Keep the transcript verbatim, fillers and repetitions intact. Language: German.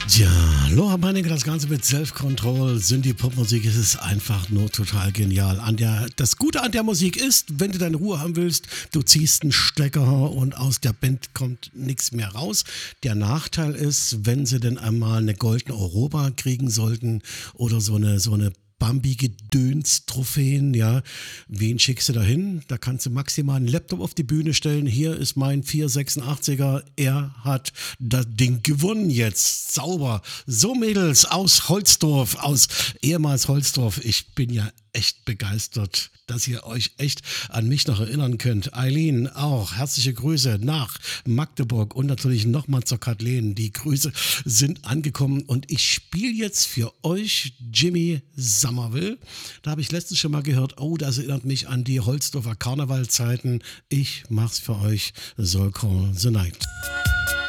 Ja, Laura Meininger, das Ganze mit Self-Control, Synthie-Popmusik, es ist einfach nur total genial. An der, das Gute an der Musik ist, wenn du deine Ruhe haben willst, du ziehst einen Stecker und aus der Band kommt nichts mehr raus. Der Nachteil ist, wenn sie denn einmal eine goldene Europa kriegen sollten oder so eine, so eine Bambi-Gedöns-Trophäen, ja. Wen schickst du da hin? Da kannst du maximal einen Laptop auf die Bühne stellen. Hier ist mein vier sechsundachtziger. Er hat das Ding gewonnen jetzt. Sauber. So, Mädels aus Holzdorf, aus ehemals Holzdorf. Ich bin ja echt begeistert, dass ihr euch echt an mich noch erinnern könnt. Eileen auch. Herzliche Grüße nach Magdeburg und natürlich nochmal zur Kathleen. Die Grüße sind angekommen und ich spiele jetzt für euch Jimmy Somerville. Da habe ich letztens schon mal gehört, oh, das erinnert mich an die Holzdorfer Karnevalzeiten. Ich mach's für euch. Soul Call the Night.